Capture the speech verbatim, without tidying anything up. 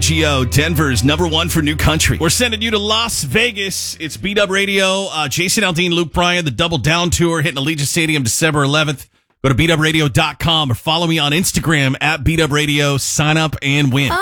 G O, Denver's number one for new country. We're sending you to Las Vegas. It's B-Dub Radio. Uh, Jason Aldean, Luke Bryan, the Double Down Tour hitting Allegiant Stadium December eleventh. Go to B dub radio dot com or follow me on Instagram at B dub Radio. Sign up and win.